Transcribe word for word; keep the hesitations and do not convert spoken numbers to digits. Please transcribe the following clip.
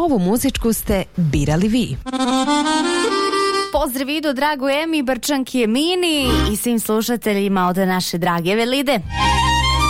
ovu muzičku ste birali vi. Pozdrav idu dragu Emi, Brčanki Emini i svim slušateljima od naše drage Evelide.